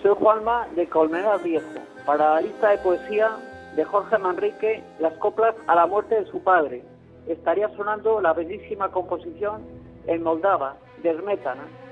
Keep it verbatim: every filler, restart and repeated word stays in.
Soy Juanma de Colmenar Viejo. Para la lista de poesía de Jorge Manrique, Las coplas a la muerte de su padre, estaría sonando la bellísima composición En Moldava, de Smetana.